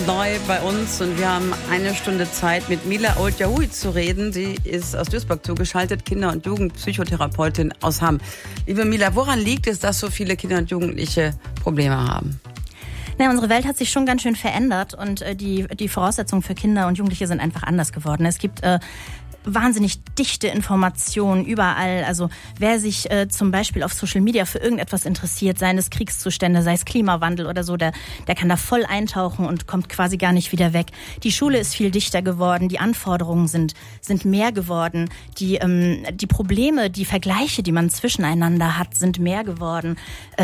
neu bei uns und wir haben eine Stunde Zeit, mit Mila Old-Yahui zu reden. Sie ist aus Duisburg zugeschaltet, Kinder- und Jugendpsychotherapeutin aus Hamm. Liebe Mila, woran liegt es, dass so viele Kinder und Jugendliche Probleme haben? Na, unsere Welt hat sich schon ganz schön verändert und die Voraussetzungen für Kinder und Jugendliche sind einfach anders geworden. Es gibt wahnsinnig dichte Informationen überall. Also wer sich zum Beispiel auf Social Media für irgendetwas interessiert, seien es Kriegszustände, sei es Klimawandel oder so, der kann da voll eintauchen und kommt quasi gar nicht wieder weg. Die Schule ist viel dichter geworden, die Anforderungen sind mehr geworden, die Probleme, die Vergleiche, die man zwischeneinander hat, sind mehr geworden.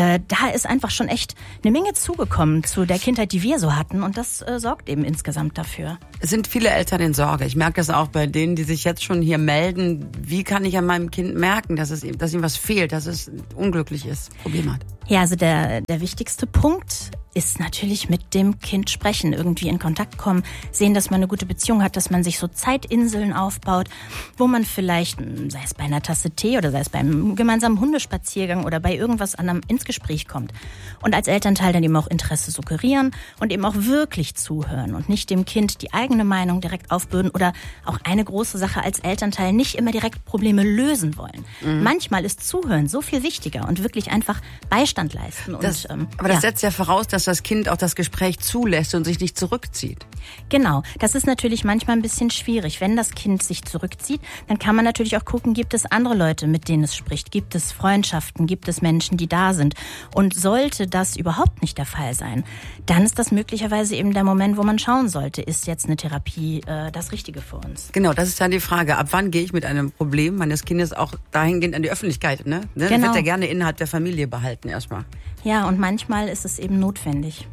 Da ist einfach schon echt eine Menge zugekommen zu der Kindheit, die wir so hatten und das sorgt eben insgesamt dafür. Es sind viele Eltern in Sorge. Ich merke das auch bei denen, die sich jetzt schon hier melden. Wie kann ich an meinem Kind merken, dass ihm was fehlt, dass es unglücklich ist, Probleme hat? Ja, also der wichtigste Punkt ist natürlich mit dem Kind sprechen, irgendwie in Kontakt kommen, sehen, dass man eine gute Beziehung hat, dass man sich so Zeitinseln aufbaut, wo man vielleicht, sei es bei einer Tasse Tee oder sei es beim gemeinsamen Hundespaziergang oder bei irgendwas anderem ins Gespräch kommt. Und als Elternteil dann eben auch Interesse suggerieren und eben auch wirklich zuhören und nicht dem Kind die eigene Meinung direkt aufbürden oder auch eine große Sache als Elternteil nicht immer direkt Probleme lösen wollen. Mhm. Manchmal ist Zuhören so viel wichtiger und wirklich einfach Beistand leisten. Aber das setzt ja voraus, dass das Kind auch das Gespräch zulässt und sich nicht zurückzieht. Genau, das ist natürlich manchmal ein bisschen schwierig. Wenn das Kind sich zurückzieht, dann kann man natürlich auch gucken, gibt es andere Leute, mit denen es spricht? Gibt es Freundschaften? Gibt es Menschen, die da sind? Und sollte das überhaupt nicht der Fall sein, dann ist das möglicherweise eben der Moment, wo man schauen sollte, ist jetzt eine Therapie das Richtige für uns? Genau, das ist dann die Frage. Ab wann gehe ich mit einem Problem meines Kindes auch dahingehend an die Öffentlichkeit? Ne? Genau. Das wird ja gerne innerhalb der Familie behalten erstmal. Ja, und manchmal ist es eben notwendig.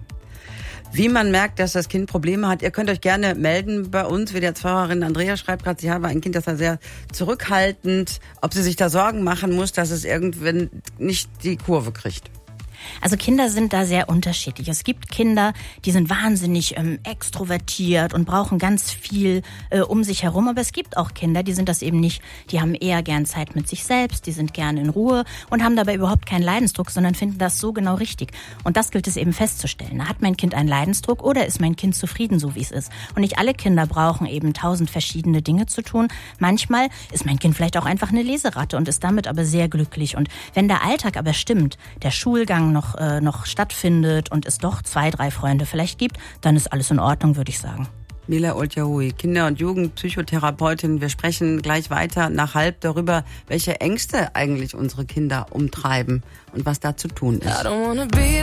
Wie man merkt, dass das Kind Probleme hat, ihr könnt euch gerne melden bei uns. Wie der Pfarrerin Andrea schreibt gerade, sie habe ein Kind, das da sehr zurückhaltend, ob sie sich da Sorgen machen muss, dass es irgendwann nicht die Kurve kriegt. Also Kinder sind da sehr unterschiedlich. Es gibt Kinder, die sind wahnsinnig extrovertiert und brauchen ganz viel um sich herum. Aber es gibt auch Kinder, die sind das eben nicht. Die haben eher gern Zeit mit sich selbst, die sind gern in Ruhe und haben dabei überhaupt keinen Leidensdruck, sondern finden das so genau richtig. Und das gilt es eben festzustellen. Hat mein Kind einen Leidensdruck oder ist mein Kind zufrieden, so wie es ist? Und nicht alle Kinder brauchen eben 1000 verschiedene Dinge zu tun. Manchmal ist mein Kind vielleicht auch einfach eine Leseratte und ist damit aber sehr glücklich. Und wenn der Alltag aber stimmt, der Schulgang noch stattfindet und es doch 2, 3 Freunde vielleicht gibt, dann ist alles in Ordnung, würde ich sagen. Mila Old-Yahui, Kinder- und Jugendpsychotherapeutin. Wir sprechen gleich weiter nach 12:30 darüber, welche Ängste eigentlich unsere Kinder umtreiben und was da zu tun ist.